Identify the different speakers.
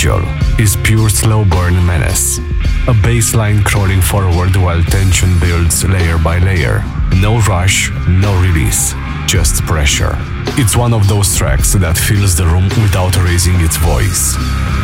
Speaker 1: Angel is pure slow burn menace. A bass line crawling forward while tension builds layer by layer. No rush, no release, just pressure. It's one of those tracks that fills the room without raising its voice.